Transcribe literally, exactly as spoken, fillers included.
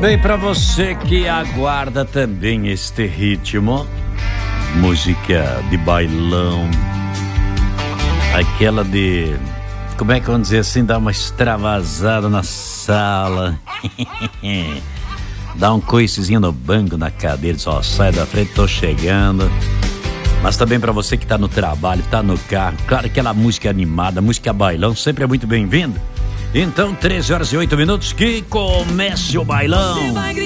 Bem, pra você que aguarda também este ritmo, música de bailão, aquela de, como é que vamos dizer assim, dar uma extravasada na sala, dá um coicezinho no banco, na cadeira, só sai da frente, tô chegando. Mas também pra você que tá no trabalho, tá no carro, claro, aquela música animada, música bailão, sempre é muito bem-vinda. Então, treze horas e oito minutos, que comece o bailão.